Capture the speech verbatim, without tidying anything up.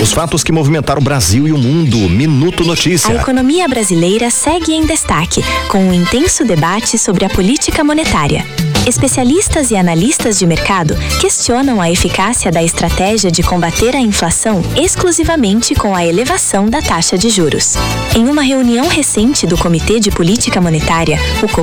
Os fatos que movimentaram o Brasil e o mundo. Minuto Notícia. A economia brasileira segue em destaque, com um intenso debate sobre a política monetária. Especialistas e analistas de mercado questionam a eficácia da estratégia de combater a inflação exclusivamente com a elevação da taxa de juros. Em uma reunião recente do Comitê de Política Monetária, o